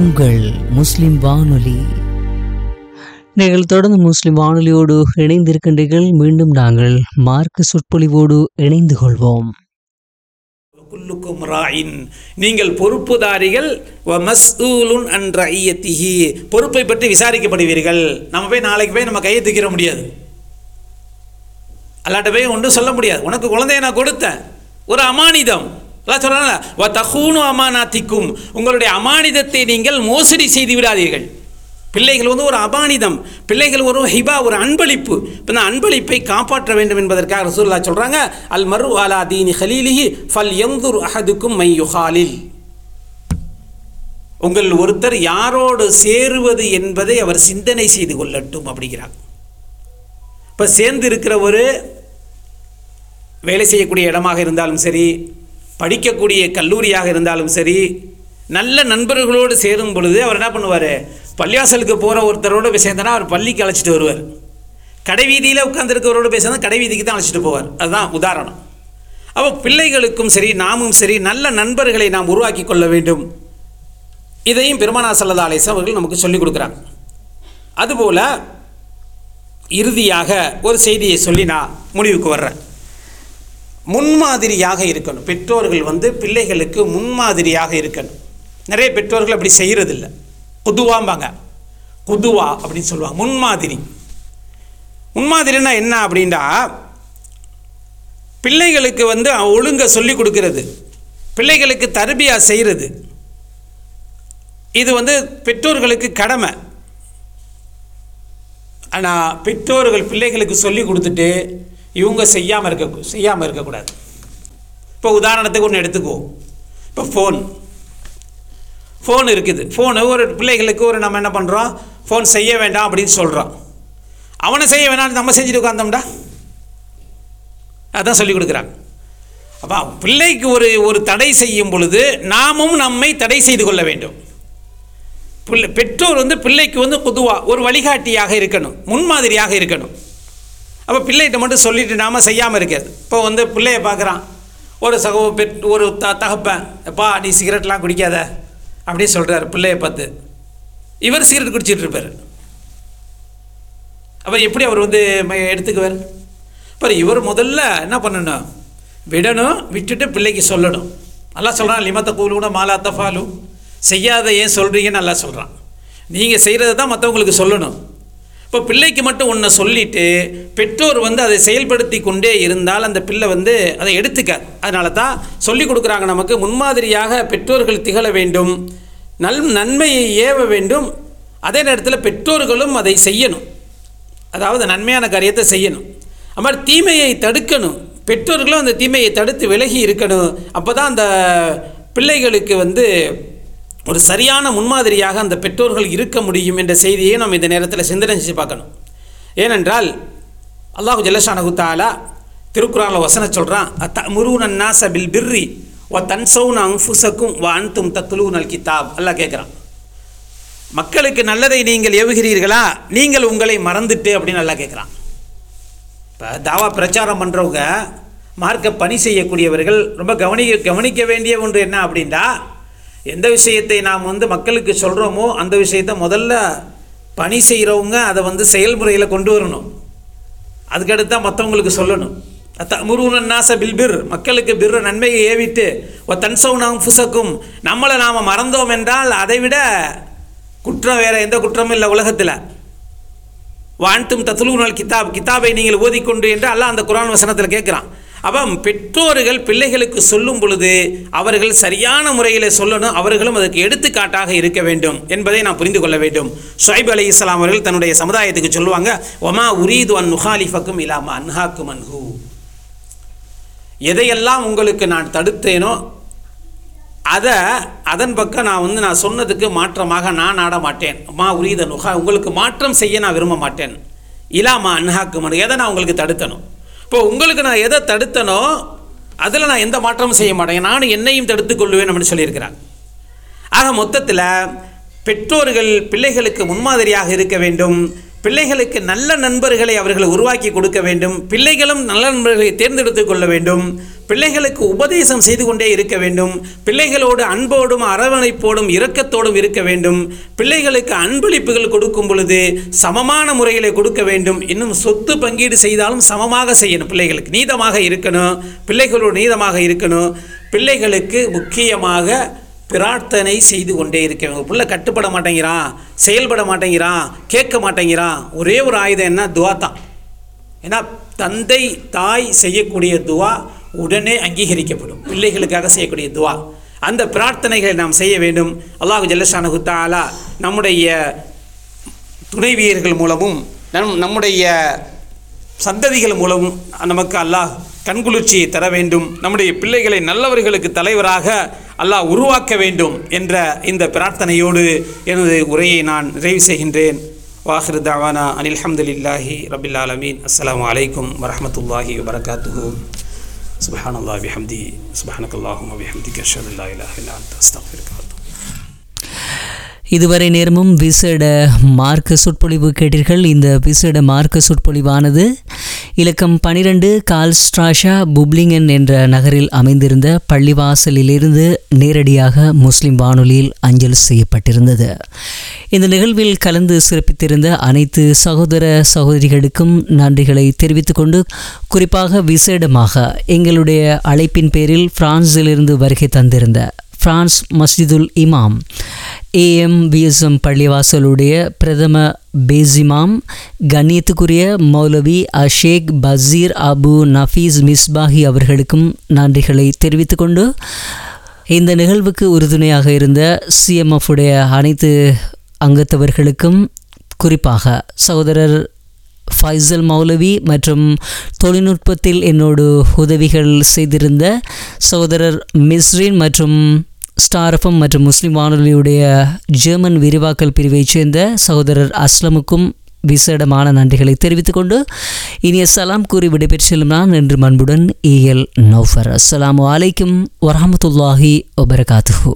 உங்கள் முஸ்லிம் வானொலி. நீங்கள் தொடர்ந்து முஸ்லிம் வானொலியோடு இணைந்திருக்கின்றீர்கள். மீண்டும் நாங்கள் மார்க்க சொற்பொழிவோடு இணைந்து கொள்வோம். குல்லுக்கும் ராயின், நீங்கள் பொறுப்புதாரிகள், வ மஸ்ஊலுன் அன் ரஇயத்திஹி, பொறுப்பை பற்றி விசாரிக்கப்படுவீர்கள். நம்ம போய் நாளைக்கு போய் நம்ம கையை தூக்கிட முடியாது, அல்லாட்ட போய் ஒன்றும் சொல்ல முடியாது. உனக்கு குழந்தைய நான் கொடுத்தேன், ஒரு அமானிதம். எல்லாம் சொல்கிறாங்க, வ தஹூனு அமானாத்திக்கும், உங்களுடைய அமானிதத்தை நீங்கள் மோசடி செய்து விடாதீர்கள். பிள்ளைகள் ஒரு அபானிதம், பிள்ளைகள் ஒரு ஹிபா, ஒரு அன்பளிப்பு. இப்போ இந்த அன்பளிப்பை காப்பாற்ற வேண்டும் என்பதற்காக ரசூலுல்லாஹ் சொல்கிறாங்க, அல் மர்உ அலா தீனி ஹலீலிஹி ஃபல் யன்துர் அஹதுக்கும் மை யுஹாலில். உங்கள் ஒருத்தர் யாரோடு சேருவது என்பதை அவர் சிந்தனை செய்து கொள்ளட்டும் அப்படிங்கிறார். இப்போ சேர்ந்து இருக்கிற ஒரு வேலை செய்யக்கூடிய இடமாக இருந்தாலும் சரி, படிக்கக்கூடிய கல்லூரியாக இருந்தாலும் சரி, நல்ல நண்பர்களோடு சேரும் பொழுது அவர் என்ன பண்ணுவார், பள்ளிவாசலுக்கு போகிற ஒருத்தரோடு போய் சேர்ந்தனா அவர் பள்ளிக்கு அழைச்சிட்டு வருவார். கடை வீதியில் உட்காந்துருக்கிறவரோடு பேசினா கடை வீதிக்கு தான் அழைச்சிட்டு போவார். அதுதான் உதாரணம். அப்போ பிள்ளைகளுக்கும் சரி நாமும் சரி நல்ல நண்பர்களை நாம் உருவாக்கி கொள்ள வேண்டும். இதையும் பெருமானார் ஸல்லல்லாஹு அலைஹி வஸல்லம் அவர்கள் நமக்கு சொல்லிக் கொடுக்குறாங்க. அதுபோல் இறுதியாக ஒரு செய்தியை சொல்லி நான் முடிவுக்கு வர்றேன். முன்மாதிரியாக இருக்கணும். பெற்றோர்கள் பிள்ளைகளுக்கு முன்மாதிரியாக இருக்கணும். நிறைய பெற்றோர்கள் அப்படி செய்கிறதில்லை. குதுவாம்பாங்க, குதுவா அப்படின்னு சொல்லுவாங்க. முன்மாதிரி. முன்மாதிரின்னா என்ன அப்படின்னா, பிள்ளைகளுக்கு ஒழுங்க சொல்லி கொடுக்கறது, பிள்ளைகளுக்கு தர்பியா செய்கிறது. இது பெற்றோர்களுக்கு கடமை. ஆனால் பெற்றோர்கள் பிள்ளைகளுக்கு சொல்லி கொடுத்துட்டு இவங்க செய்யாமல் இருக்கக்கூடாது. இப்போ உதாரணத்துக்கு ஒன்று எடுத்துக்குவோம். இப்போ ஃபோன் இருக்குது. ஃபோனு ஒரு பிள்ளைகளுக்கு நம்ம என்ன பண்ணுறோம், ஃபோன் செய்ய வேண்டாம் அப்படின்னு சொல்கிறோம். அவனை செய்ய வேண்டாம், நம்ம செஞ்சுட்டு உட்காந்தோம்டா, அதான் சொல்லிக் கொடுக்குறாங்க. அப்போ பிள்ளைக்கு ஒரு தடை செய்யும் பொழுது நாமும் நம்மை தடை செய்து கொள்ள வேண்டும். பெற்றோர் பிள்ளைக்கு பொதுவாக ஒரு வழிகாட்டியாக இருக்கணும், முன்மாதிரியாக இருக்கணும். அப்போ பிள்ளைகிட்ட மட்டும் சொல்லிட்டு நாம் செய்யாமல் இருக்காது. இப்போ பிள்ளையை பார்க்குறான் ஒரு தகப்பன், எப்பா நீ சிகரெட்லாம் குடிக்காத அப்படின்னு சொல்கிறார் பிள்ளையை பார்த்து. இவர் சிகரெட் குடிச்சிட்டு இருப்பார். அப்போ எப்படி அவர் எடுத்துக்குவார்? இப்போ இவர் முதல்ல என்ன பண்ணணும், விடணும். விட்டுட்டு பிள்ளைக்கு சொல்லணும். நல்லா சொல்கிறான், லிமத்த கூலூன மாலா தஃபாலு, செய்யாத ஏன் சொல்கிறீங்கன்னு நல்லா சொல்கிறான். நீங்கள் செய்கிறத தான் மற்றவங்களுக்கு சொல்லணும். இப்போ பிள்ளைக்கு மட்டும் ஒன்று சொல்லிவிட்டு பெற்றோர் அதை செயல்படுத்தி கொண்டே இருந்தால் அந்த பிள்ளை அதை எடுத்துக்க. அதனால தான் சொல்லிக் கொடுக்குறாங்க நமக்கு, முன்மாதிரியாக பெற்றோர்கள் திகழ வேண்டும், நன்மையை ஏவ வேண்டும். அதே நேரத்தில் பெற்றோர்களும் அதை செய்யணும், அதாவது நன்மையான காரியத்தை செய்யணும். அது மாதிரி தீமையை தடுக்கணும், பெற்றோர்களும் அந்த தீமையை தடுத்து விலகி இருக்கணும். அப்போ தான் அந்த பிள்ளைகளுக்கு ஒரு சரியான முன்மாதிரியாக அந்த பெற்றோர்கள் இருக்க முடியும் என்ற செய்தியை நம்ம இந்த நேரத்தில் சிந்தனை செஞ்சு பார்க்கணும். ஏனென்றால் அல்லாஹு ஜல்லஷானஹு தஆலா திருக்குர்ஆனில் வசனம் சொல்கிறான், அத்தமுரூன நாஸ பில் பிர்ரி வ தன்சௌன அன்ஃபுஸக்கும் வ அன்தும் தத்லூனல் கிதாப். அல்லாஹ் கேட்குறான், மக்களுக்கு நல்லதை நீங்கள் ஏவுகிறீர்களா, நீங்கள் உங்களை மறந்துட்டு அப்படின்னு அல்லாஹ் கேட்குறான். இப்போ தாவா பிரச்சாரம் பண்ணுறவங்க, மார்க்க பணி செய்யக்கூடியவர்கள் ரொம்ப கவனிக்க வேண்டிய ஒன்று என்ன அப்படின்னா, எந்த விஷயத்தை நாம் மக்களுக்கு சொல்கிறோமோ அந்த விஷயத்தை முதல்ல பணி செய்கிறவங்க அதை செயல்முறையில் கொண்டு வரணும். அதுக்கடுத்து தான் மற்றவங்களுக்கு சொல்லணும். அத்தமுரூன நாஸ பில் பிர், மக்களுக்கு பிர் நன்மையை ஏவிட்டு, ஒ தன்சௌன அன்ஃபுஸக்கும், நம்மளை நாம் மறந்தோம் என்றால் அதை விட குற்றம் வேறு எந்த குற்றமும் இல்லை உலகத்தில். வான்தும் தத்லூனல் கிதாபை நீங்கள் ஓதிக்கொண்டு என்று அல்லாஹ் அந்த குர்ஆன் வசனத்தில் கேட்குறான். அப்போ பெற்றோர்கள் பிள்ளைகளுக்கு சொல்லும் பொழுது அவர்கள் சரியான முறையில் சொல்லணும், அவர்களும் அதுக்கு எடுத்துக்காட்டாக இருக்க வேண்டும் என்பதை நாம் புரிந்து கொள்ள வேண்டும். ஷுஐப் அலைஹிஸ்ஸலாம் அவர்கள் தன்னுடைய சமுதாயத்துக்கு சொல்லுவாங்க, ஒமா உரீது அன் நுஹாலிஃபக்கும் இலாமா அன்ஹாக்கும் அன்ஹு, எதையெல்லாம் உங்களுக்கு நான் தடுத்தேனோ அதன் பக்கம் நான் சொன்னதுக்கு மாற்றமாக நான் ஆட மாட்டேன். மா உரீத நுஹா, உங்களுக்கு மாற்றம் செய்ய நான் விரும்ப மாட்டேன். இலாமா அன்ஹாக்கும் அன்ஹு, எதை நான் உங்களுக்கு தடுத்தனோ, இப்போ உங்களுக்கு நான் எதை தடுத்தனோ அதில் நான் எந்த மாற்றமும் செய்ய மாட்டேன், நானும் என்னையும் தடுத்துக் கொள்வேன் அப்படின்னு சொல்லியிருக்கிறாங்க. ஆக மொத்தத்தில் பெற்றோர்கள் பிள்ளைகளுக்கு முன்மாதிரியாக இருக்க வேண்டும். பிள்ளைகளுக்கு நல்ல நண்பர்களை அவர்கள் உருவாக்கி கொடுக்க வேண்டும். பிள்ளைகளும் நல்ல நண்பர்களை தேர்ந்தெடுத்து கொள்ள வேண்டும். பிள்ளைகளுக்கு உபதேசம் செய்து கொண்டே இருக்க வேண்டும். பிள்ளைகளோடு அன்போடும் அரவணைப்போடும் இரக்கத்தோடும் இருக்க வேண்டும். பிள்ளைகளுக்கு அன்பளிப்புகள் கொடுக்கும் பொழுது சமமான முறைகளை கொடுக்க வேண்டும். இன்னும் சொத்து பங்கீடு செய்தாலும் சமமாக செய்யணும். பிள்ளைகளுக்கு நீதமாக இருக்கணும். பிள்ளைகளோடு நீதமாக இருக்கணும். பிள்ளைகளுக்கு முக்கியமாக பிரார்த்தனை செய்து கொண்டே இருக்க. பிள்ளை கட்டுப்பட மாட்டேங்கிறான், செயல்பட மாட்டேங்கிறான், கேட்க மாட்டேங்கிறான். ஒரே ஒரு ஆயுதம் என்ன? துவா தான். ஏன்னா தந்தை தாய் செய்யக்கூடிய துவா உடனே அங்கீகரிக்கப்படும். பிள்ளைகளுக்காக செய்யக்கூடிய துவா, அந்த பிரார்த்தனைகளை நாம் செய்ய வேண்டும். அல்லாஹ் ஜல்லஷானஹு தஆலா நம்முடைய துணைவியர்கள் மூலமும் நம்முடைய சந்ததிகள் மூலமும் நமக்கு அல்லாஹ் கண்குளிர்ச்சியை தர வேண்டும். நம்முடைய பிள்ளைகளை நல்லவர்களுக்கு தலைவராக அல்லாஹ் உருவாக்க வேண்டும் என்ற இந்த பிரார்த்தனையோடு எனது உரையை நான் நிறைவு செய்கின்றேன். வாஹிரு தஅவானா அனில் ஹம்துலில்லாஹி ரப்பில் ஆலமீன். அஸ்ஸலாமு அலைக்கும் வரஹ்மத்துல்லாஹி வபரகாத்துஹு. சுப்ஹானல்லாஹி பிஹம்திஹி சுப்ஹானக்கல்லாஹும்ம பிஹம்திக அஷ்ஹது அல்லா இலாஹ இல்லா அன்த அஸ்தக்ஃபிருக வ அத்தூபு இலைக். இதுவரை நேரமும் விசேட மார்க்க சொற்பொழிவு கேட்டீர்கள். இந்த விசேட மார்க்க சொற்பொழிவானது இலக்கம் 12 கால்ஸ்ட்ராஷா புப்ளிங்கன் என்ற நகரில் அமைந்திருந்த பள்ளிவாசலிலிருந்து நேரடியாக முஸ்லிம் வானொலியில் அஞ்சல் செய்யப்பட்டிருந்தது. இந்த நிகழ்வில் கலந்து சிறப்பித்திருந்த அனைத்து சகோதர சகோதரிகளுக்கும் நன்றிகளை தெரிவித்துக் கொண்டு, குறிப்பாக விசேடமாக எங்களுடைய அழைப்பின் பேரில் பிரான்சிலிருந்து வருகை தந்திருந்த பிரான்ஸ் மஸ்ஜிதுல் இமாம் AMVSM பள்ளிவாசலுடைய பிரதம பேசிமாம் கண்ணியத்துக்குரிய மௌலவி ஷேக் பசீர் அபு நஃபீஸ் மிஸ்பாஹி அவர்களுக்கும் நன்றிகளை தெரிவித்துக் கொண்டு, இந்த நிகழ்வுக்கு உறுதுணையாக இருந்த CMF உடைய அனைத்து அங்கத்தவர்களுக்கும், குறிப்பாக சகோதரர் ஃபைசல் மௌலவி மற்றும் தொழில்நுட்பத்தில் என்னோடு உதவிகள் செய்திருந்த சகோதரர் மிஸ்ரின் மற்றும் ஸ்டார்எஃப்எம் மற்றும் முஸ்லிம் வானொலியுடைய ஜெர்மன் விரிவாக்கல் பிரிவைச் சேர்ந்த சகோதரர் அஸ்லமுக்கும் விசேடமான நன்றிகளை தெரிவித்துக் கொண்டு இனிய சலாம் கூறி விடைபெற்று செல்லும் நான் என்று அன்புடன் EL நௌஃபர். அஸ்ஸலாமு அலைக்கும் வரஹ்மத்துல்லாஹி வபரகாத்துஹு.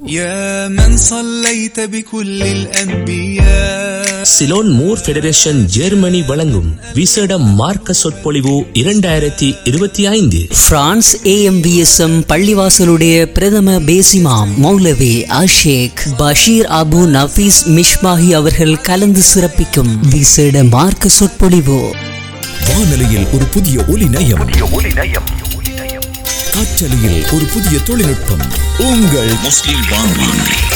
சிலோன் மூர் ஃபெடரேஷன் ஜெர்மனி வழங்கும் விசேட மார்க்க சொற்பொழிவு 2025. பிரான்ஸ் AMVSM பள்ளிவாசலுடைய பிரதம பேசிமாம் மௌலவி ஷேக் பஷீர் அபு நஃபீஸ் மிஸ்பாஹி அவர்கள் கலந்து சிறப்பிக்கும் விசேட மார்க்க சொற்பொழிவு. வானொலியில் ஒரு புதிய ஒலி நயம், காற்றலையில் ஒரு புதிய தொழில்நுட்பம். உங்கள் முஸ்லிம் வானொலி.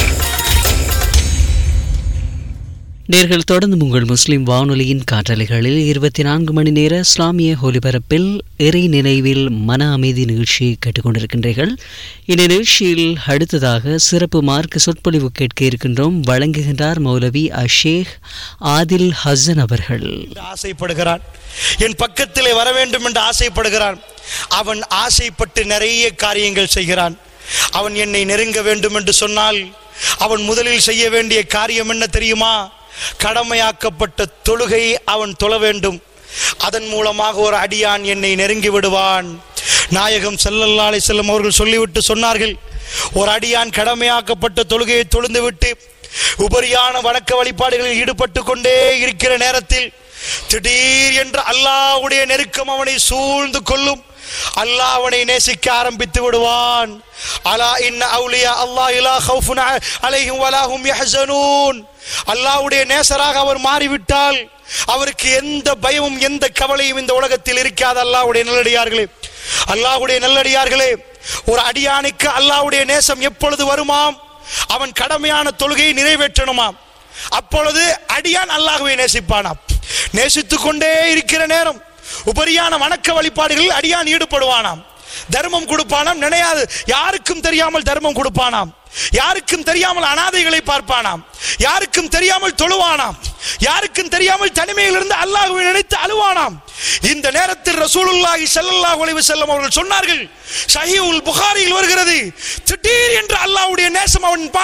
நேர்கள் தொடர்ந்து உங்கள் முஸ்லிம் வானொலியின் காற்றலைகளில் 24 மணி நேர இஸ்லாமிய ஒலிபரப்பில் இறை நினைவில் மன அமைதி நிகழ்ச்சியை கேட்டுக்கொண்டிருக்கின்றீர்கள். இந்த நிகழ்ச்சியில் அடுத்ததாக சிறப்பு மார்க்க சொற்பொழிவு கேட்க இருக்கின்றோம். வழங்குகின்றார் மௌலவி ஷேக் ஆதில் ஹசன் அவர்கள். ஆசைப்படுகிறான், என் பக்கத்திலே வர வேண்டும் என்று ஆசைப்படுகிறான். அவன் ஆசைப்பட்டு நிறைய காரியங்கள் செய்கிறான். அவன் என்னை நெருங்க வேண்டும் என்று சொன்னால் அவன் முதலில் செய்ய வேண்டிய காரியம் என்ன தெரியுமா? கடமையாக்கப்பட்ட தொழுகையை அவன் தொழ வேண்டும். அதன் மூலமாக ஒரு அடியான் என்னை நெருங்கி விடுவான். நாயகம் ஸல்லல்லாஹு அலைஹி வஸல்லம் அவர்கள் சொல்லிவிட்டு சொன்னார்கள், ஒரு அடியான் கடமையாக்கப்பட்ட தொழுகையை தொழுந்துவிட்டு உபரியான வணக்க வழிபாடுகளில் ஈடுபட்டு கொண்டே இருக்கிற நேரத்தில் திடீர் என்று அல்லாஹ்வுடைய நெருக்கம் அவனை சூழ்ந்து கொள்ளும். அல்லாஹ் அவனை நேசிக்க ஆரம்பித்து விடுவான். அலா இன்ன அவுலியா அல்லாஹ் லா ஹவுஃபுன் அலைஹிம் வலா ஹும் யஹ்ஸனூன். அல்லாஹ்வுடைய நேசராக அவர் மாறிவிட்டால் அவருக்கு எந்த பயமும் எந்த கவலையும் இந்த உலகத்தில் இருக்காது. அல்லாஹ்வுடைய நல்லடியார்களே, ஒரு அடியானுக்கு அல்லாஹ்வுடைய நேசம் எப்பொழுது வருமாம்? அவன் கடமையான தொழுகையை நிறைவேற்றணுமாம். அப்பொழுது அடியான் அல்லாஹ்வை நேசிப்பானாம். நேசித்துக் கொண்டே இருக்கிற நேரம் உபரியான வணக்க வழிபாடுகளில் அடியான் ஈடுபடுவானாம். தர்மம் கொடுப்பானாம், நினையாது யாருக்கும் தெரியாமல் தர்மம் கொடுப்பானாம். யாருக்கும் தெரியாமல் அனாதைகளை பார்ப்பானாம். யாருக்கும் தெரியாமல் தொழுவானாம். யாருக்கும் தெரியாமல் தனிமையிலிருந்து அல்லாஹ்வை நினைத்து அழுவானாம். இந்த நேரத்தில் ரசூலுல்லாஹி ஸல்லல்லாஹு அலைஹி வஸல்லம் அவர்கள் சொன்னார்கள், ஸஹீஹுல் புகாரியில் வருகிறது, திடீர் என்று அல்லாஹ்வுடைய நேசம் அவன் பால்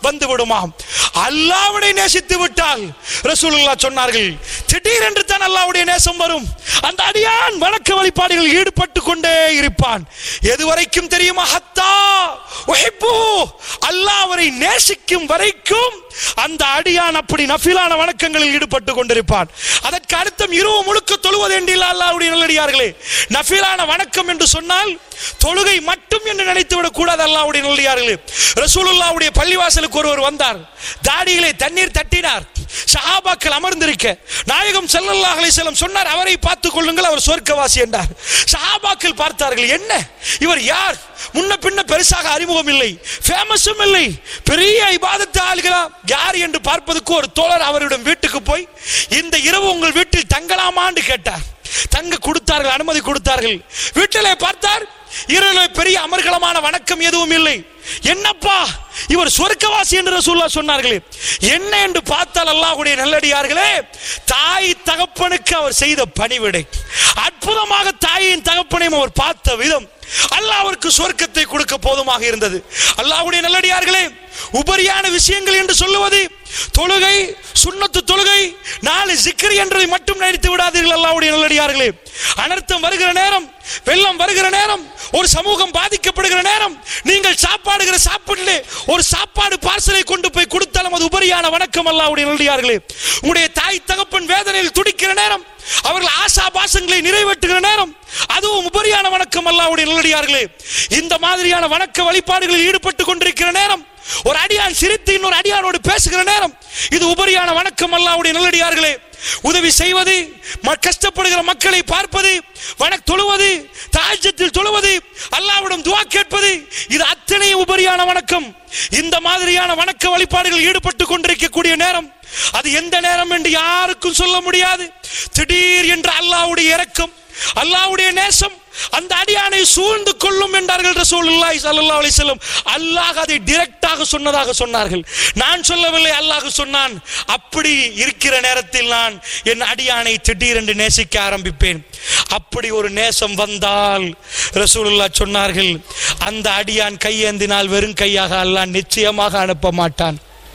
வந்து விடுமாம். அல்லாஹ்வை நேசித்து விட்டால் ரசூலுல்லாஹ் சொன்னார்கள், திடீரென்று தான் அல்லாஹ்வுடைய நேசம் வரும். அந்த அடியான் வணக்க வழிபாடுகளில் ஈடுபட்டு கொண்டே இருப்பான். எதுவரைக்கும் தெரியுமா? ஹத்தா உஹிப்பு, அல்லாஹ் அவரை நேசிக்கும் வரைக்கும் அந்த அடியான் அப்படி நஃபிலான வணக்கங்களில் ஈடுபட்டு கொண்டிருப்பான். அதற்கு அர்த்தம் இரவு முழுக்க தொழுவது என்றில்லை அல்லாஹ்வுடைய நல்லடியார்களே. நஃபிலான வணக்கம் என்று சொன்னால் தொழுகை மட்டும் என்று நினைத்து விடக் கூடாது அல்லாஹ்வுடைய நல்லடியார்களே. ரசூலுல்லாஹ்வுடைய பள்ளிவாசலுக்கு ஒருவர் வந்தார், தாடியிலே தண்ணீர் தட்டினார். சஹாபாக்கள் அமர்ந்திருக்க நாயகம் ஸல்லல்லாஹு அலைஹி வஸல்லம் சொன்னார், அவரை பார்த்துக் கொள்ளுங்கள், அவர் சொர்க்கவாசி என்றார். சஹாபாக்கள் பார்த்தார்கள், என்ன இவர் யார்? முன்ன பின்ன பெருசாக அறிமுகம் இல்லை, ஃபேமஸும் இல்லை, பெரிய இபாதத்து ஆளுகளா யார் என்று பார்ப்பதற்கு ஒரு தோழர் அவரிடம் வீட்டுக்கு போய், இந்த இரவு உங்கள் வீட்டில் தங்கலாமான்னு கேட்டார். தங்க கொடுத்தார்கள், அனுமதி கொடுத்தார்கள். வீட்டிலே பார்த்தார், இரவில் பெரிய அமர்கலமான வணக்கம் எதுவும் இல்லை. என்னப்பா இவர் சொர்க்கவாசி என்று ரசூலுல்லாஹ் சொன்னார்களே, என்ன என்று பார்த்தால் அல்லாஹ்வுடைய நல்லடியார்களே, தாய் தகப்பனுக்கு அவர் செய்த பணிவிடை, அற்புதமாக தாயின் தகப்பனையும் அவர் பார்த்த விதம், அல்லாஹ் அவருக்கு சொர்க்கத்தை கொடுக்க போதுமாக இருந்தது. அல்லாஹ்வுடைய நல்லடியார்களே, உபரியான விஷயங்கள் என்று சொல்லுவது தொழுகை, சுன்னத்து தொழுகை, 4 ஜிக்ர் என்றதை மட்டும் நினைத்து விடாதீர்கள் அல்லாஹ்வுடைய நல்லடியார்களே. அனர்த்தம் வருகிற நேரம், வெள்ளம் வருகிற நேரம், ஒரு சமூகம் பாதிக்கப்படுகிற நேரம், நீங்கள் சாப்பாடுகிற சாப்பாட்டிலே ஒரு சாப்பாடு பார்சலை கொண்டு போய் கொடுத்தாலும் அது உபரியான வணக்கம் அல்லாஹ்வுடைய நல்லடியார்களே. உங்களுடைய தாய் தகப்பன் வேதனையில் துடிக்கிற நேரம், அவர்கள் ஆசா பாசங்களை நிறைவேற்றுகிற நேரம், அதுவும் உபரியான வணக்கம் அல்லாஹ்வுடைய நல்லடியார்களே. இந்த மாதிரியான வணக்க வழிபாடுகளில் ஈடுபட்டு கொண்டிருக்கிற நேரம், ஒரு அடியான் சிரித்து இன்னொரு அடியானோடு பேசுகிற நேரம், இது உபரியான வணக்கம் அல்லாஹ்வுடைய நல்லடியார்களே. உதவி செய்வது, கஷ்டப்படுகிற மக்களை பார்ப்பது, தொழுவது, தஹஜ்ஜுதில் தொழுவது, அல்லாஹ்விடம் துஆ கேட்பது, இது அத்தனை உபரியான வணக்கம். இந்த மாதிரியான வணக்க வழிபாடுகளில் ஈடுபட்டு கொண்டிருக்கக்கூடிய நேரம், அது எந்த நேரம் என்று யாருக்கும் சொல்ல முடியாது. திடீர் என்று அல்லாஹ்வுடைய இரக்கம், அல்லாஹ்வுடைய நேசம் அந்த அடியானை சூழ்ந்து கொள்ளும் என்றார்கள் ரசூலுல்லாஹி ஸல்லல்லாஹு அலைஹி வஸல்லம். அல்லாஹ் அதை டைரக்டாக சொன்னதாக சொன்னார்கள், நான் சொல்லவில்லை, அல்லாஹ் சொன்னான். அப்படி இருக்கிற நேரத்தில் நான் என் அடியானை திடீரென்று நேசிக்க ஆரம்பிப்பேன். அப்படி ஒரு நேசம் வந்தால் ரசூலுல்லாஹ் சொன்னார்கள், அந்த அடியான் கையேந்தினால் வெறும் கையாக அல்லாஹ் நிச்சயமாக அனுப்ப மாட்டான்.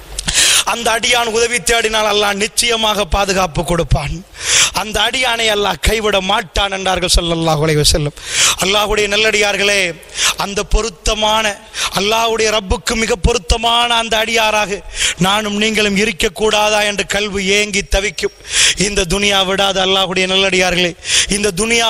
அந்த அடியான் உதவி தேடினால் அல்லாஹ் நிச்சயமாக பாதுகாப்பு கொடுப்பான். அந்த அடியானை அல்லாஹ் கைவிட மாட்டான் என்றார்கள் ஸல்லல்லாஹு அலைஹி வஸல்லம். அல்லாஹ்வுடைய நல்லடியார்களே, அந்த பொருத்தமான அல்லாஹ்வுடைய ரப்புக்கு மிக பொருத்தமான அந்த அடியாராக நானும் நீங்களும் இருக்கக்கூடாதா என்று கல்வி ஏங்கி தவிக்கும். இந்த துனியா விடாத அல்லாஹ்வுடைய நல்லடியார்களே, இந்த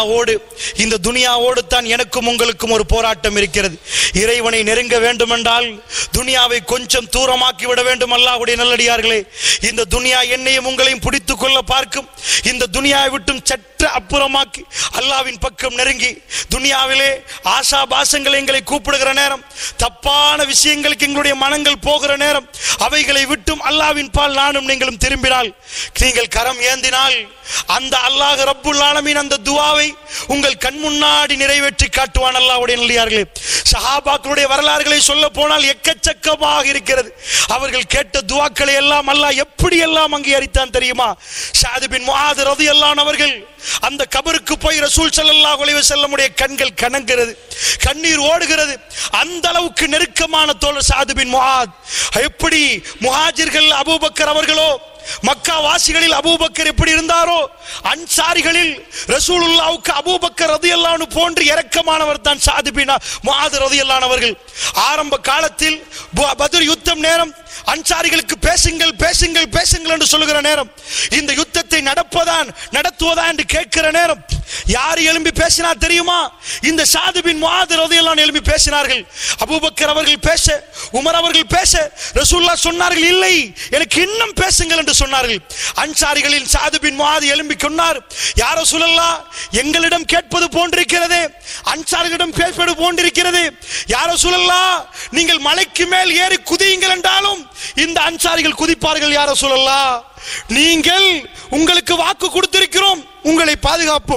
துனியாவோடு தான் எனக்கும் உங்களுக்கும் ஒரு போராட்டம் இருக்கிறது. இறைவனை நெருங்க வேண்டுமென்றால் துனியாவை கொஞ்சம் தூரமாக்கி விட வேண்டும் அல்லாஹ்வுடைய நல்லடியார்களே. இந்த துனியா என்னையும் உங்களையும் பிடித்துக் கொள்ள பார்க்கும். இந்த துனியாவை விட்டும் சற்று அப்புறமாக்கி அல்லாஹ்வின் பக்கம் நெருங்கி, துனியாவிலே ஆசா பாசங்களை எங்களை கூப்பிடுகிற நேரம், தப்பான விஷயங்களுக்கு எங்களுடைய மனங்கள் போகிற நேரம், அவைகளை விட்டும் அல்லாஹ்வின் பால் நானும் நீங்களும் திரும்பினால், நீங்கள் கரம் ஏந்தினால், அந்த அல்லாஹ் ரப்புல் ஆலமீன் அந்த துஆவை உங்கள் கண் முன்னாடி நிறைவேற்றி காட்டுவான் அல்லாஹ்வுடைய நல்லடியார்களே. சஹாபாக்களுடைய வரலாறுகளை சொல்ல போனால் எக்கச்சக்கமாக இருக்கிறது. அவர்கள் கேட்ட துஆக்களை எல்லாம் அல்லாஹ் எப்படி எல்லாம் அங்கீகரித்தான் தெரியுமா? ஸஅத் பின் முஆத் ரலியல்லாஹு அன்ஹு அவர்கள் அந்த கபருக்கு போய் ரசூல் ஸல்லல்லாஹு அலைஹி வஸல்லமுடைய கண்கள் கனங்கிறது, கண்ணீர் ஓடுகிறது. அந்த அளவுக்கு நெருக்கமான தோழர் ஸஅத் பின் முஆத். எப்படி முஹாஜிர்கள் அபூபக்கர் அவர்களோ, மக்கா வாசிகளில் அபூபக்கர் எப்படி இருந்தாரோ, அன்சாரிகளில் ரசூலுல்லாஹ்வுக்கு அபூபக்கர் ரலியல்லாஹு அன்ஹு போன்று இரக்கமானவர் தான் ஸஅத் பின் முஆத் ரலியல்லாஹு அன்ஹு அவர்கள். ஆரம்ப காலத்தில் பத்ர் யுத்தம் நேரம் அன்சாரிகளுக்கு பேசுங்கள் பேசுங்கள் பேசுங்கள் என்று சொல்லுகிற நேரம், இந்த யுத்தத்தை நடத்துவதா என்று கேட்கிற நேரம் யார் எழும்பி பேசினார் தெரியுமா? இந்த ஸஅத் பின் முஆத் ரலியல்லாஹு அன்ஹு எழும்பி பேசினார்கள். அபூபக்கர் அவர்கள் பேச, உமர் அவர்கள் பேச, ரசூலுல்லாஹ் சொன்னார்கள், இல்லை எனக்கு இன்னும் பேசுங்கள் என்று சொன்னார்கள். அன்சாரிகளில் ஸஅத் பின் முஆத் எழும்பி சொன்னார், யா ரசூலல்லாஹ், எங்களிடம் கேட்பது போன்றிருக்கிறது, அன்சாரிகளிடம் கேட்பது போன்றிருக்கிறது. யா ரசூலல்லாஹ், நீங்கள் மலைக்கு மேல் ஏறி குதியுங்கள் என்றாலும் இந்த அன்சாரிகள் குதிப்பார்கள். யா ரசூலல்லாஹ், நீங்கள் உங்களுக்கு வாக்கு கொடுத்திருக்கிறோம், உங்களை பாதுகாப்போம்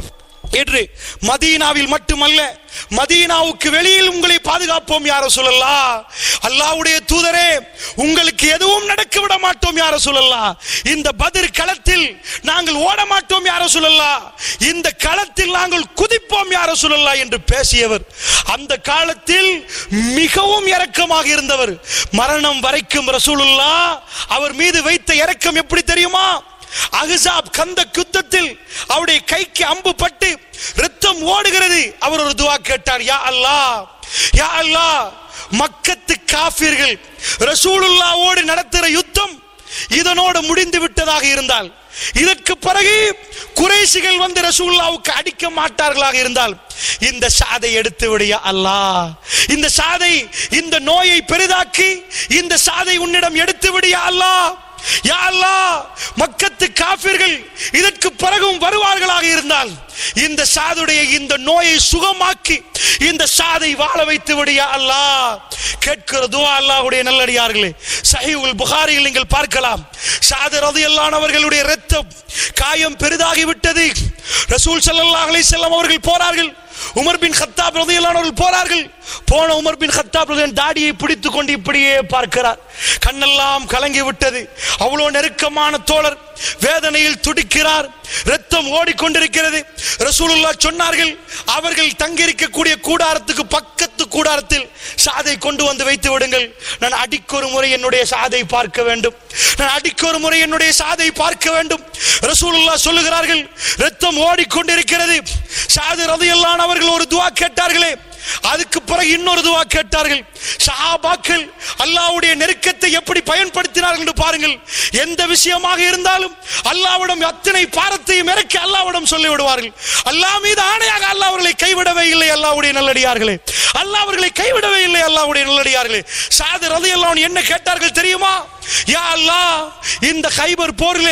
என்று மதீனாவில் மட்டுமல்ல, மதீனாவுக்கு வெளியில் உங்களை பாதுகாப்போம் யா ரசூலல்லாஹ். அல்லாஹ்வுடைய தூதரே, உங்களுக்கு எதுவும் நடக்க விட மாட்டோம் யா ரசூலல்லாஹ். இந்த பத்ர் களத்தில் நாங்கள் ஓட மாட்டோம் யா ரசூலல்லாஹ். இந்த களத்தில் நாங்கள் குதிப்போம் யா ரசூலல்லாஹ் என்று பேசியவர், அந்த காலத்தில் மிகவும் இரக்கமாக இருந்தவர். மரணம் வரைக்கும் ரசூலுல்லாஹ் அவர் மீது வைத்த இரக்கம் எப்படி தெரியுமா? அஹ்ஸாப் கந்தக் யுத்தத்தில் அவருடைய கைக்கு அம்பு பட்டு இரத்தம் ஓடுகிறது. அவர் ஒரு துஆ கேட்டார், யா அல்லாஹ், யா அல்லாஹ், மக்கத்து காஃபிர்கள் ரசூலுல்லாஹ்வோடு நடத்துகிற யுத்தம் இதனோடு முடிந்து விட்டதாக இருந்தால், இதற்கு பிறகு குறைஷிகள் வந்து ரசூலுல்லாஹ்வுக்கு அடிக்க மாட்டார்களாக இருந்தால், இந்த சாதை எடுத்து விடு யா அல்லாஹ். இந்த சாதை, இந்த நோயை பெரிதாக்கி இந்த சாதை உன்னிடம் எடுத்து விடு யா அல்லாஹ். யா அல்லாஹ், மக்கத்து காஃபிர்கள் இதற்கு பிறகும் வருவார்களாக இருந்தால், இந்த சாதுடைய இந்த நோயை சுகமாக்கி இந்த சாதை வாழ வைத்து விடு யா அல்லாஹ். கேட்கிற துஆ அல்லாஹ்வுடைய நல்லடியார்களே, சஹீஹுல் புகாரியில் நீங்கள் பார்க்கலாம். சாத் ரலியல்லாஹு அன்ஹு அவர்களுடைய இரத்தம் காயம் பெரிதாகி விட்டது. ரசூல் ஸல்லல்லாஹு அலைஹி வஸல்லம் அவர்கள் போறார்கள். உமர் பின் கத்தாப் ரலியல்லாஹு அன்ஹு அவர்கள் போறார்கள். போன உமர் பின் கத்தாப் தாடியை பிடித்துக் கொண்டு இப்படியே பார்க்கிறார். கண்ணெல்லாம் கலங்கி விட்டது. அவ்வளவு நெருக்கமான தோழர் வேதனையில் துடிக்கிறார். இரத்தம் ஓடிக்கொண்டிருக்கிறது. ரசூலுல்லாஹ் சொன்னார்கள், அவர்கள் தங்கியிருக்கக்கூடிய கூடாரத்துக்கு பக்கத்து கூடாரத்தில் சாதை கொண்டு வந்து வைத்து விடுங்கள். நான் அடிக்கொரு முறை என்னுடைய சாதை பார்க்க வேண்டும். நான் அடிக்கொரு முறை என்னுடைய சாதை பார்க்க வேண்டும். ரசூலுல்லாஹ் சொல்லுகிறார்கள், இரத்தம் ஓடிக்கொண்டிருக்கிறது. சாது ரலியல்லாஹு அன்ஹு அவர்கள் ஒரு துஆ கேட்டார்களே, அதுக்கு பிறகு இன்னொரு துஆ கேட்டார்கள். சஹாபாக்கள் அல்லாஹ்வுடைய நெருக்கத்தை எப்படி பயன்படுத்தினார்கள் என்று பாருங்கள். எந்த விஷயமாக இருந்தாலும் அல்லாஹ்விடம் அத்தனை பாரத்தையும் இறக்கி அல்லாஹ்விடம் சொல்லி விடுவார்கள். அல்லாஹ் மீது ஆணையாக அல்லாஹ் அவர்களை கைவிடவே இல்லை. அல்லாஹ்வுடைய நல்லடியார்களே, அல்லாஹ் அவர்களை கைவிடவே இல்லை. அல்லாஹ்வுடைய நல்லடியார்களே, சாத் ரலியல்லாஹு அன்ஹு என்ன கேட்டார்கள் தெரியுமா? யா அல்லாஹ், இந்த கைபர் போரிலே,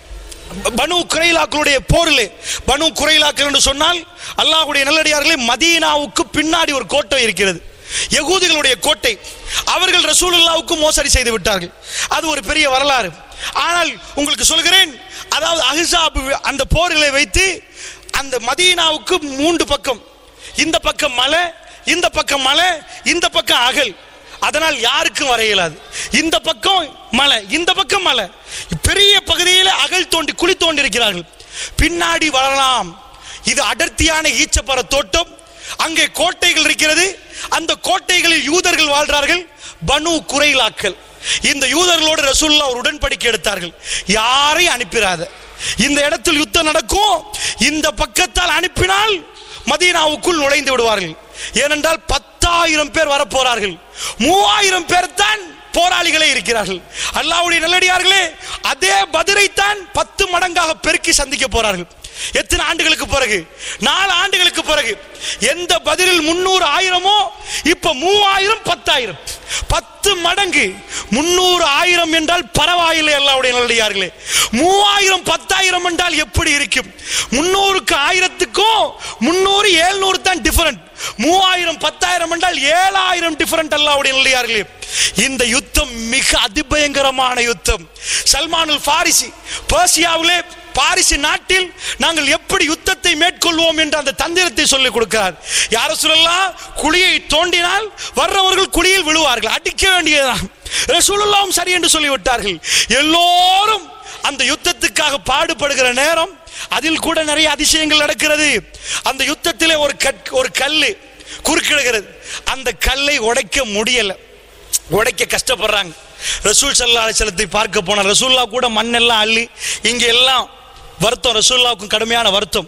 பனு குறைலாக்களுடைய போரிலே, பனு குறைலாக்கள் என்று சொன்னால் அல்லாஹ்வுடைய நல்லடியார்களே, மதீனாவுக்கு பின்னாடி ஒரு கோட்டை இருக்கிறது, யகூதிகளுடைய கோட்டை. அவர்கள் ரசூலுல்லாஹ்வுக்கு மோசடி செய்து விட்டார்கள். அது ஒரு பெரிய வரலாறு. ஆனால் உங்களுக்கு சொல்கிறேன், அதாவது அஹ்ஸாப் அந்த போரிலே வைத்து அந்த மதீனாவுக்கு 3 பக்கம், இந்த பக்கம் மலை, இந்த பக்கம் மலை, இந்த பக்கம் அகல். அதனால் யாருக்கும் வர இயலாது. இந்த பக்கம் மலை, இந்த பக்கம் மலை, பெரிய பகுதியில் அகல் தோண்டி குழி தோண்டி இருக்கிறார்கள். பின்னாடி வரலாம். இது அடர்த்தியான ஈச்சப்பர தோட்டம். அங்கே கோட்டைகள் இருக்கிறது. அந்த கோட்டைகளில் யூதர்கள் வாழ்றார்கள், பனு குறைலாக்கள். இந்த யூதர்களோடு ரசூலுல்லாஹ் ஒரு உடன்படிக்கை எடுத்தார்கள், யாரையும் அனுப்பிராத. இந்த இடத்தில் யுத்தம் நடக்கும், இந்த பக்கத்தால் அனுப்பினால் மதீனாவுக்குள் நுழைந்து விடுவார்கள். ஏனென்றால் 10,000 பேர் வரப்போறார்கள். 3,000 பேர் தான் போராளிகளே இருக்கிறார்கள். அல்லாஹ்வுடைய நல்லடியார்களே, அதே பத்ரை தான் 10 மடங்காக பெருக்கி சந்திக்க போறார்கள். எத்தனை ஆண்டுகளுக்கு பிறகு? 4 ஆண்டுகளுக்கு பிறகு. எந்த பதிலில் 300 ஆயிரமோ, இப்ப 3000 10,000, 10 மடங்கு. 300 1000 என்றால் பரவாயில்லை. அல்லாஹ்வுடைய நல்லடியார்களே, 3000 10,000 என்றால் எப்படி இருக்கும்? 300க்கு 1000க்கும் 300 700 தான் டிஃபரண்ட். 3000 10,000 என்றால் 7,000 டிஃபரண்ட். அல்லாஹ்வுடைய நல்லடியார்களே, இந்த யுத்தம் மிக அதிபயங்கரமான யுத்தம். சல்மானுல் ஃபாரிசி பெர்சியாவிலே, பாரிசு நாட்டில் நாங்கள் எப்படி யுத்தத்தை மேற்கொள்வோம் என்ற அந்த தந்திரத்தை சொல்லிக் கொடுக்கிறார். யார சொல்லலாம், குழியை தோண்டினால் வர்றவர்கள் குழியில் விழுவார்கள், அடிக்க வேண்டியதுதான். ரசூலுல்லாஹ்வும் சரி என்று சொல்லிவிட்டார்கள். எல்லோரும் அந்த யுத்தத்துக்காக பாடுபடுகிற நேரம், அதில் கூட நிறைய அதிசயங்கள் நடக்கிறது. அந்த யுத்தத்திலே ஒரு கல்லு குறுக்கிடுகிறது. அந்த கல்லை உடைக்க முடியல, உடைக்க கஷ்டப்படுறாங்க. ரசூல் ஸல்லல்லாஹு அலைஹி வஸல்லத்தை பார்க்க போன ரசூலுல்லாஹ் கூட மண்ணெல்லாம் அள்ளி, இங்கே எல்லாம் வருத்தம், ரசூலுல்லாஹ்வுக்கும் கடுமையான வருத்தம்.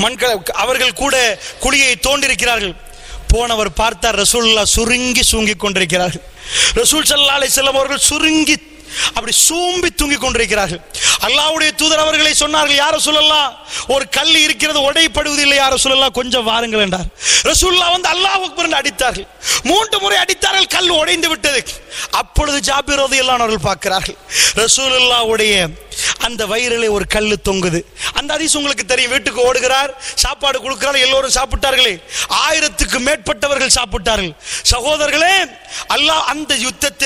அவர்கள் கூட குழியை தோண்டிருக்கிறார்கள். போனவர் பார்த்தார், ரசூலுல்லாஹ் சுருங்கி சூங்கிக் கொண்டிருக்கிறார்கள். ரசூல் ஸல்லல்லாஹு அலைஹி வஸல்லம் அவர்கள் சுருங்கி அப்படி சூம்பி தூங்கிக் கொண்டிருக்கிறார்கள். அல்லாஹ்வுடைய தூதர் அவர்களை சொன்னார்கள், யார சொல்லலாம், ஒரு கல் இருக்கிறது உடைப்படுவதில்லை, யார சொல்லலாம், கொஞ்சம் வாருங்கள் என்றார். ரசூலுல்லாஹ் வந்து அல்லாஹ் அக்பர் என்று அடித்தார்கள். 3 முறை அடித்தார்கள், கல் உடைந்து விட்டது. அப்பொழுது ஜாபிர் ரலியல்லாஹு அன்ஹு அவர்கள் பார்க்கிறார்கள், ரசூலுல்லாஹ்வுடைய அந்த வயிறிலே ஒரு கல்லு தொங்குது. அந்த ஹதீஸ் உங்களுக்கு தெரியும். வீட்டுக்கு ஓடுகிறார், சாப்பாடு கொடுக்கிறார், எல்லோரும் சாப்பிட்டார்களே, 1000க்கு மேற்பட்டவர்கள் சாப்பிட்டார்கள். சகோதரர்களே, அல்லாஹ் அந்த யுத்தத்திலே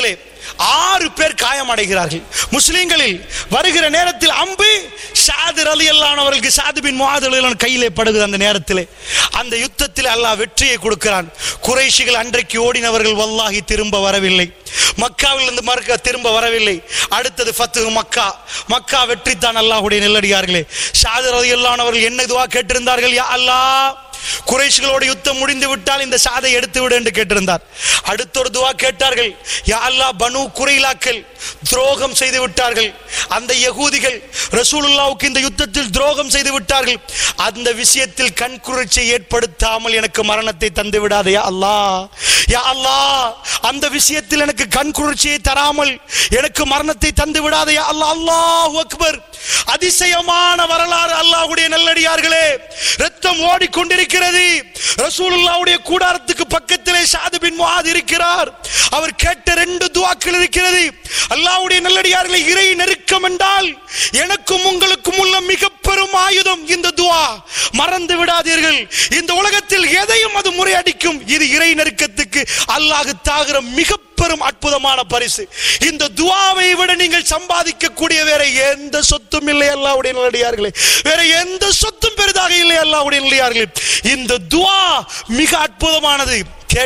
6 பேர் காயமடைகிறார்கள். முஸ்லிம்களில் வருகிற நேரத்தில் அம்பு ஸஅத் ரலியல்லாஹு அன்ஹு அவர்களுக்கு ஸஅத் பின் முஆத் ரலியல்லாஹு அன்ஹு கையிலே படுகிறது. அந்த நேரத்தில் அந்த யுத்தத்தில் அல்லாஹ் வெற்றியை கொடுக்கிறான். குறைஷிகள் அன்றைக்கு ஓடினவர்கள் வல்லாஹி திரும்ப வரவில்லை. மக்காவிலிருந்து திரும்ப வரவில்லை. அடுத்தது ஃபத்ஹு மக்கா. மக்கா வெற்றி தான். அல்லாஹ்வுடைய நெல்லடியார்களே, ஸஅத் ரலியல்லாஹு அன்ஹு அவர்கள் என்ன துஆ கேட்டிருந்தார்கள்? யா அல்லாஹ், குறைஷிகளோட யுத்தம் முடிந்து விட்டால் இந்த ஸஅதை எடுத்து விடு என்று கேட்டிருந்தார். அடுத்த ஒரு துஆ கேட்டார்கள், யா அல்லாஹ், பனு குறைலாக்கள் துரோகம் செய்து விட்டார்கள். அந்த யகூதிகள் ரசூலுல்லாஹ்வுக்கு இந்த யுத்தத்தில் துரோகம் செய்து விட்டார்கள். அந்த விஷயத்தில் கண்குளிர்ச்சியை ஏற்படுத்தாமல் எனக்கு மரணத்தை தந்து விடாதே யா அல்லாஹ். யா அல்லாஹ், அந்த விஷயத்தில் எனக்கு கண்குளிர்ச்சியை தராமல் எனக்கு மரணத்தை தந்து விடாதே யா அல்லாஹ். அல்லாஹு அக்பர். அதிசயமான வரலாறு அல்லாஹ்வுடைய நல்லடியார்களே. ரத்தம் ஓடிக்கொண்டிருக்கிறது. ரசூலுல்லாஹ்வுடைய கூடாரத்துக்கு பக்கத்திலே ஸஅத் பின் முஆத் இருக்கிறார். அவர் கேட்ட 2 துஆக்கள் இருக்கிறது. அல்லாஹ்வுடைய நல்லடியார்களே, இறை நெருக்கம் என்றால் எனக்கும் உங்களுக்கும் உள்ள மிக பெரும் ஆயுதம் இந்த துஆ. மறந்து விடாதீர்கள். இந்த உலகத்தில் எதையும் அது முறையடிக்கும். இது இறை நெருக்கத்துக்கு அல்லாஹ் தாகிற மிக பெரும் அற்புதமான பரிசு. இந்த துஆவை விட நீங்கள் சம்பாதிக்க கூடிய வேற எந்த சொத்தும் இல்லை அல்லாஹ்வுடைய நல்லடியார்களே. வேற எந்த சொத்தும் பெரிதாக இல்லை அல்லாஹ்வுடைய நல்லடியார்களே. இந்த துஆ மிக அற்புதமானது.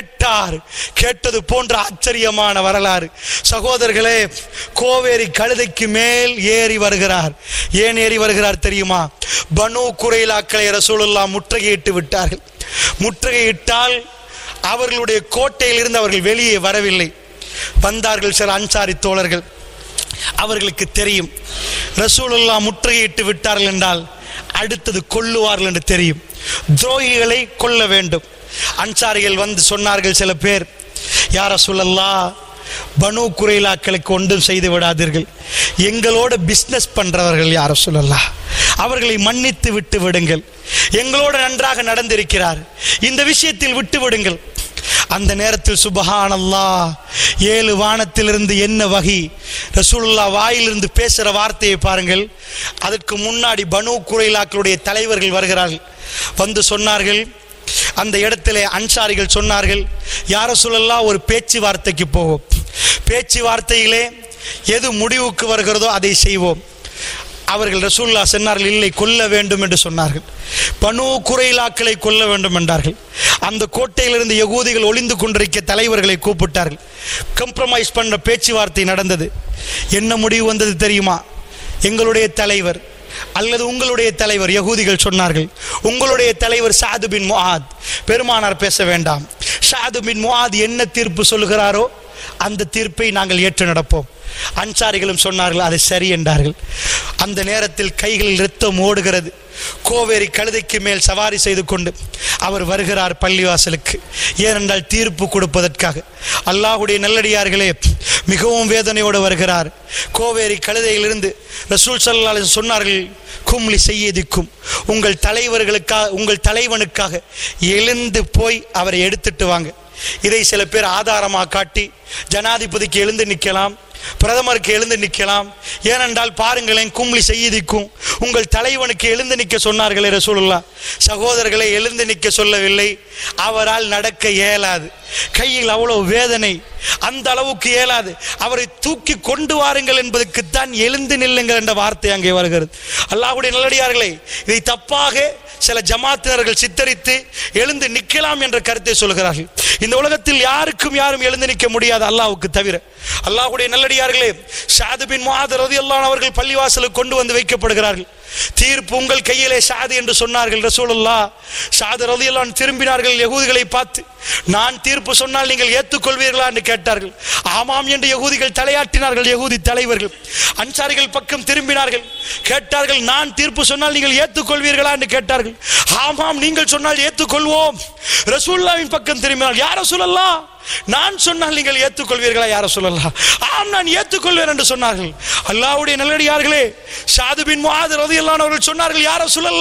கேட்டது போன்ற ஆச்சரியமான வரலாறு. சகோதரர்களே, கோவேரி கழுதைக்கு மேல் ஏறி வருகிறார். ஏன் ஏறி வருகிறார் தெரியுமா? பனு குறைலாக்களை ரசூலுல்லாஹ் முற்றுகையிட்டு விட்டார்கள். முற்றுகையிட்டால் அவர்களுடைய கோட்டையில் இருந்து அவர்கள் வெளியே வரவில்லை. வந்தார்கள் சில அன்சாரி தோழர்கள். அவர்களுக்கு தெரியும் ரசூலுல்லாஹ் முற்றுகையிட்டு விட்டார்கள் என்றால் அடுத்தது கொல்லுவார்கள் என்று தெரியும். துரோகிகளை கொல்ல வேண்டும். அன்சாரிகள் வந்து சொன்னார்கள் சில பேர், யா ரசூலல்லாஹ், பனு குறைலாக்களுக்கு ஒன்றும் செய்து விடாதீர்கள். எங்களோட பிஸ்னஸ் பண்றவர்கள் யா ரசூலல்லாஹ், அவர்களை மன்னித்து விட்டு விடுங்கள். எங்களோட நன்றாக நடந்திருக்கிறார், இந்த விஷயத்தில் விட்டு விடுங்கள். அந்த நேரத்தில் சுப்ஹானல்லாஹ், 7 வானத்திலிருந்து என்ன வகி ரசூலுல்லாஹ் வாயிலிருந்து பேசுற வார்த்தையை பாருங்கள். அதற்கு முன்னாடி பனு குறைலாக்களுடைய தலைவர்கள் வருகிறார்கள். வந்து சொன்னார்கள், அந்த இடத்திலே அன்சாரிகள் சொன்னார்கள், யா ரசூலல்லாஹ், ஒரு பேச்சுவார்த்தைக்கு போவோம். பேச்சுவார்த்தையிலே எது முடிவுக்கு வருகிறதோ அதை செய்வோம். அவர்கள் ரசூலுல்லாஹ் சொன்னார்கள், இல்லை, கொல்ல வேண்டும் என்று சொன்னார்கள். பனு குறைலாக்களை கொல்ல வேண்டும் என்றார்கள். அந்த கோட்டையிலிருந்து யகூதிகள் ஒளிந்து கொண்டிருக்க தலைவர்களை கூப்பிட்டார்கள். கம்ப்ரமைஸ் பண்ண பேச்சுவார்த்தை நடந்தது. என்ன முடிவு வந்தது தெரியுமா? எங்களுடைய தலைவர் அல்லது உங்களுடைய தலைவர், யகூதிகள் சொன்னார்கள், உங்களுடைய தலைவர் ஸஅத் பின் முஆத், பெருமானார் பேச வேண்டாம். ஸஅத் பின் முஆத் என்ன தீர்ப்பு சொல்கிறாரோ அந்த தீர்ப்பை நாங்கள் ஏற்று நடப்போம். அன்சாரிகளும் சொன்னார்கள், அது சரி என்றார்கள். அந்த நேரத்தில் கைகளில் இரத்தம் ஓடுகிறது. கோவேரி கழுதைக்கு மேல் சவாரி செய்து கொண்டு அவர் வருகிறார் பள்ளிவாசலுக்கு. ஏனென்றால் தீர்ப்பு கொடுப்பதற்காக. அல்லாஹ்வுடைய நல்லடியார்களே, மிகவும் வேதனையோடு வருகிறார். கோவேரி கழுதையிலிருந்து ரசூல் ஸல்லல்லாஹு அலைஹி வஸல்லம் சொன்னார்கள், கும்லி செய்யதிக்கும், உங்கள் தலைவர்களுக்காக, உங்கள் தலைவனுக்காக எழுந்து போய் அவரை எடுத்துட்டு வாங்க. இதை சில பேர் ஆதாரமாக காட்டி ஜனாதிபதிக்கு எழுந்து நிற்கலாம், பிரதமருக்கு எழுந்து நிற்கலாம். ஏனென்றால் பாருங்களேன், கும்லி செய்யதிக்கும், உங்கள் தலைவனுக்கு எழுந்து நிற்க சொன்னார்களே ரசூலுல்லாஹ். சகோதரர்களை, எழுந்து நிற்க சொல்லவில்லை, அவரால் நடக்க இயலாது. கையில் அவ்வளவு வேதனை, அந்த அளவுக்கு இயலாது. அவரை தூக்கி கொண்டு வாருங்கள் என்பதற்குத்தான் எழுந்து நில்லுங்கள் என்ற வார்த்தை அங்கே வருகிறது. அல்லாஹ்வுடைய நல்லடியார்களே, இதை தப்பாக சில ஜமாத்தினர்கள் சித்தரித்து எழுந்து நிற்கலாம் என்ற கருத்தை சொல்கிறார்கள். இந்த உலகத்தில் யாருக்கும் யாரும் எழுந்து நிற்க முடியாது அல்லாஹ்வுக்கு தவிர. அல்லாஹ்வுடைய நல்லடியார்களே, ஸஅத் பின் முஆத் ரலியல்லாஹு அன்ஹு அவர்கள் பள்ளிவாசலுக்கு கொண்டு வந்து வைக்கப்படுகிறார்கள். தீர்ப்பு உங்கள் கையிலே ஸஅத் என்று சொன்னார்கள் ரசூலுல்லாஹ். ஸஅத் ரலியல்லாஹு அன்ஹு திரும்பினார்கள் யகூதிகளை பார்த்து, நான் தீர்ப்பு சொன்னால் நீங்கள் ஏற்றுக்கொள்வீர்களா என்று கேட்டார்கள். ஆமாம் என்று யகூதிகள் தலையாட்டினார்கள். யகூதி தலைவர்கள் அன்சாரிகள் பக்கம் திரும்பினார்கள். கேட்டார்கள், நான் தீர்ப்பு சொன்னால் நீங்கள் ஏற்றுக்கொள்வீர்களா என்று கேட்டார்கள். ஆமாம், நீங்கள் சொன்னால் ஏற்றுக்கொள்வோம். ரசூலுல்லாஹ்வின் பக்கம் திரும்பினார்கள். யா ரசூலல்லாஹ், நான் சொன்னால் நீங்கள் ஏற்றுக்கொள்வீர்களா? யா ரசூலல்லாஹ், ஆம், நான் ஏற்றுக்கொள்வேன் என்று சொன்னார்கள். அல்லாஹ்வுடைய நல்லடியார்களே, ஸஅத் பின் முஆத் ரலியல்லாஹு அன்ஹு அவர்கள் சொன்னார்கள், யா ரசூலல்லாஹ்,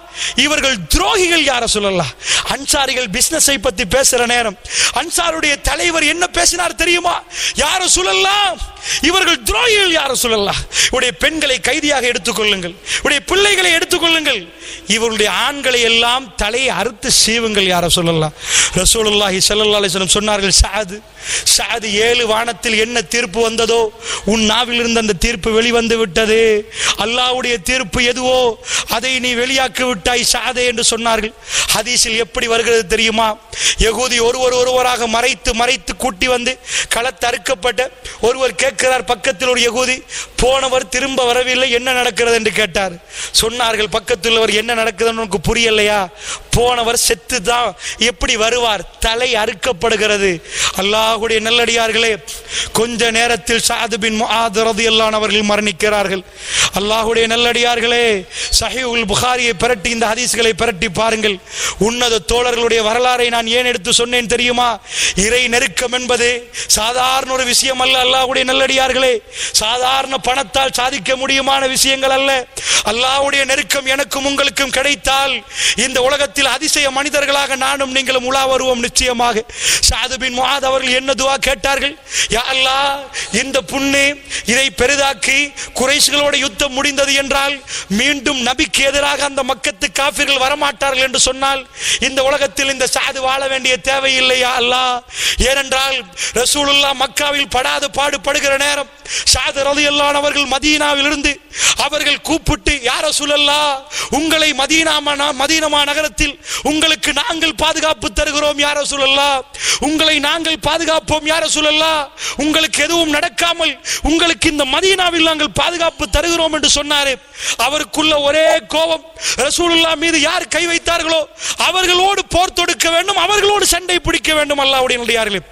இவர்கள் துரோகிகள் யார சொல்லலாம். அன்சாரிகள் பிசினஸை பத்தி பேசுற நேரம் அன்சாருடைய தலைவர் என்ன பேசினார் தெரியுமா? யார சொல்லலாம், இவர்கள் துரோகிகள் யார சொல்லலாம். உடைய பெண்களை கைதியாக எடுத்துக்கொள்ளுங்கள், உடைய பிள்ளைகளை எடுத்துக்கொள்ளுங்கள், இவருடைய ஆண்களை எல்லாம் தலையை அறுத்து சீவுங்கள் யார சொல்லலாம். ரசூலுல்லாஹி ஸல்லல்லாஹு அலைஹி வஸல்லம் சொன்னார்கள், சாது 7 வானத்தில் என்ன தீர்ப்பு வந்ததோ உன் நாவில் இருந்து அந்த தீர்ப்பு வெளிவந்து விட்டது. அல்லாஹ்வுடைய தீர்ப்பு எதுவோ அதை நீ வெளியாக்கி விட்டாய் சாதே என்று சொன்னார்கள். ஹதீஸில் எப்படி வருகிறது தெரியுமா? யகூதி ஒருவராக மறைத்து கூட்டி வந்து களத்தறுக்கப்பட்ட ஒருவர் கேட்கிறார், பக்கத்தில் ஒரு யகூதி, போனவர் திரும்ப வரவில்லை, என்ன நடக்கிறது என்று கேட்டார். சொன்னார்கள் பக்கத்தில் உள்ளவர், என்ன நடக்குதுன்னு உனக்கு புரியலையா? போனவர் செத்து தான் எப்படி வருவார், தலை அறுக்கப்படுகிறது. அல்லாஹ்வுடைய நல்லடியார்களே, கொஞ்ச நேரத்தில் சஅத் பின் முஆத் ரலியல்லாஹு அவர்கள் மரணிக்கிறார்கள். அல்லாஹ்வுடைய நல்லடியார்களே, சஹீஹுல் புகாரியை பிரட்டி இந்த ஹதீஸ்களை பிரட்டி பாருங்கள். உன்னத தோழர்களுடைய வரலாறை நான் ஏன் எடுத்து சொன்னேன் தெரியுமா? இறை நெருக்கம் என்பது சாதாரண ஒரு விஷயம் அல்ல. அல்லாஹ்வுடைய நல்லடியார்களே, சாதாரண பணத்தால் சாதிக்க முடியுமான விஷயங்கள் அல்ல. அல்லாஹ்வுடைய நெருக்கம் எனக்கும் உங்களுக்கும் கிடைத்தால் இந்த உலகத்தில் அதிசய மனிதர்களாக நானும் நீங்களும் உலா வருவோம் நிச்சயமாக. சஅத் பின் முஆத் அவர்கள் என்ன துஆ கேட்டார்கள்? யா அல்லாஹ், இந்த புண்ணு இதை பெரிதாக்கி குறைஷிகளோட யுத்தம் முடிந்தது என்றால் மீண்டும் நபிக்கு எதிராக அந்த மக்கத்து காஃபிர்கள் வரமாட்டார்கள் என்று சொன்னால் இந்த உலகத்தில் இந்த சஅத் வாழ வேண்டிய தேவையில்லை யா அல்லாஹ். ஏனென்றால் ரசூலுல்லாஹ் மக்காவில் படாத பாடுபடுகிற நேரம் சஅத் ரலியல்லாஹு அவர்கள் மதீனாவில் இருந்து அவர்கள் கூப்பிட்டு, யா ரசூலல்லாஹ், உங்களை மதீனா நகரத்தில் உங்களுக்கு நாங்கள் பாதுகாப்பு தருகிறோம் யா ரசூலல்லாஹ், உங்களை நாங்கள் பாதுகாப்போம் யா ரசூலல்லாஹ், உங்களுக்கு எதுவும் நடக்காமல் உங்களுக்கு இந்த மதீனாவில் நாங்கள் பாதுகாப்பு தருகிறோம் என்று சொன்னாரே. அவருக்குள்ள ஒரே கோபம், ரசூலுல்லாஹ் மீது யார் கை வைத்தார்களோ அவர்களோடு போர் தொடுக்க வேண்டும், அவர்களோடு சண்டை பிடிக்க வேண்டும். அல்லாஹ்வுடைய நல்லடியார்களே,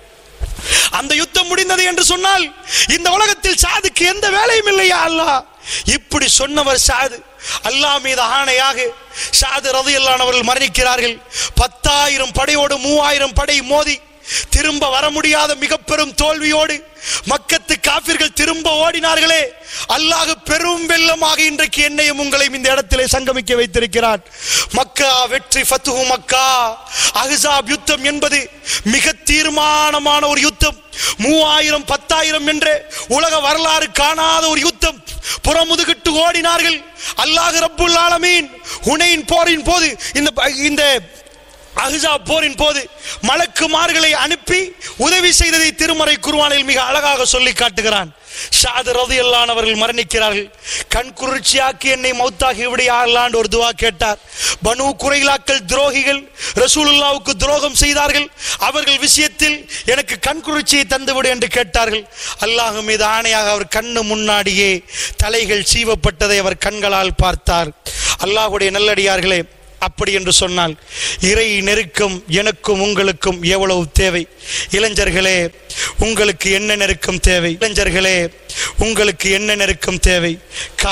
அந்த யுத்தம் முடிந்தது என்று சொன்னால் இந்த உலகத்தில் சாதுக்கு எந்த வேலையும் இல்லையா அல்லாஹ். இப்படி சொன்னவர் சாது. அல்லாஹ் மீது ஆணையாக சாது ரலியல்லாஹு அவர்கள் மரணிக்கிறார்கள். 10,000 படையோடு 3,000 படை மோதி திரும்ப வர முடியாத மிக பெரும் தோல்வியோடு மக்கத்து காபிர்கள் திரும்ப ஓடினார்களே. அல்லாஹ் பெரும் வெள்ளமாக இன்றைக்கு என்னையும் உங்களையும் இந்த இடத்திலே சங்கமிக்க வைத்திருக்கிறார். மக்கா வெற்றி, ஃபத்ஹு மக்கா, அஹ்ஸாப் யுத்தம் என்பது மிக தீர்மானமான ஒரு யுத்தம். 3,000 10,000 என்று உலக வரலாறு காணாத ஒரு யுத்தம். புறமுதுகிட்டு ஓடினார்கள். அல்லாஹ் ரப்புல் ஆலமீன் ஹுனைன் போரின் போது, இந்த அஹ்ஸாப் போரின் போது மலக்குமார்களை அனுப்பி உதவி செய்ததை திருமறை குர்ஆனில் மிக அழகாக சொல்லி காட்டுகிறான். சஅத் ரலியல்லாஹு அவர்கள் மரணிக்கிறார்கள். கண் குளிர்ச்சியாக்கி என்னை மௌத்தாகி விடு அல்லாஹ் ஒரு துஆ கேட்டார். பனு குறைலாக்கள் துரோகிகள், ரசூலுல்லாஹ்வுக்கு துரோகம் செய்தார்கள். அவர்கள் விஷயத்தில் எனக்கு கண் குளிர்ச்சியை தந்துவிடு என்று கேட்டார்கள். அல்லாஹ் மீது ஆணையாக அவர் கண்ணு முன்னாடியே தலைகள் சீவப்பட்டதை அவர் கண்களால் பார்த்தார். அல்லாஹ்வுடைய நல்லடியார்களே, அப்படி என்று சொன்னால் இறை நெருக்கம் எனக்கும் உங்களுக்கும் எவ்வளவு தேவை. இளைஞர்களே, உங்களுக்கு என்ன நெருக்கம் தேவை? இளைஞர்களே, உங்களுக்கு என்ன நெருக்கம் தேவை?